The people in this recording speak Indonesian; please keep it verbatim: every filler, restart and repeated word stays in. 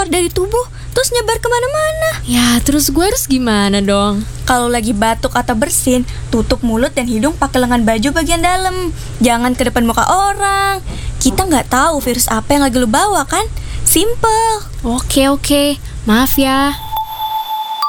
dari tubuh, terus nyebar kemana-mana. Ya, terus gue harus gimana dong? Kalau lagi batuk atau bersin, tutup mulut dan hidung pakai lengan baju bagian dalam. Jangan ke depan muka orang. Kita nggak tahu virus apa yang lagi lu bawa kan? Simple. Oke, oke. Maaf ya.